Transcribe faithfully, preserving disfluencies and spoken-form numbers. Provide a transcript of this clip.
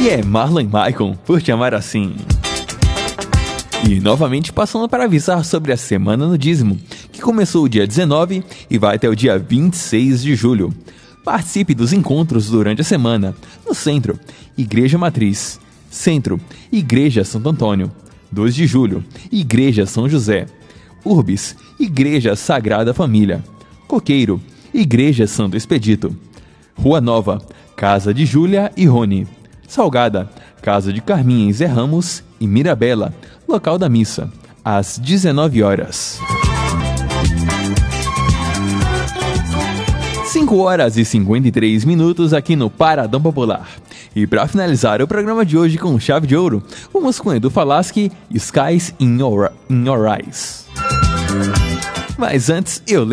E é Marlon e Maicon, por te amar assim. E novamente passando para avisar sobre a Semana no Dízimo, que começou o dia dezenove e vai até o dia vinte e seis de julho. Participe dos encontros durante a semana no Centro, Igreja Matriz, Centro, Igreja Santo Antônio, dois de julho, Igreja São José, Urbis, Igreja Sagrada Família, Coqueiro, Igreja Santo Expedito, Rua Nova, Casa de Júlia e Rony, Salgada, Casa de Carminha e Zé Ramos e Mirabela, local da missa, às dezenove horas. cinco horas e cinquenta e três minutos aqui no Paradão Popular. E para finalizar o programa de hoje com chave de ouro, vamos com Edu Falaschi, Skies in Your, in Your Eyes. Mas antes, eu